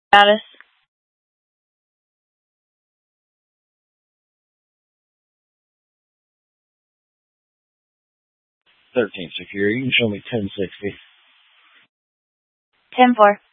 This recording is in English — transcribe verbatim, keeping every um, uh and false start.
Status. thirteen secure. You can show me ten sixty. ten four.